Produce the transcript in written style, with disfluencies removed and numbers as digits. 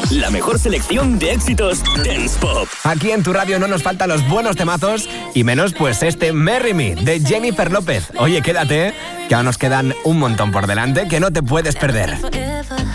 la mejor selección de éxitos dance pop. Aquí en tu radio no nos faltan los buenos temazos y menos pues este Marry Me de Jennifer López. Oye, quédate, que aún nos quedan un montón por delante que no te puedes perder.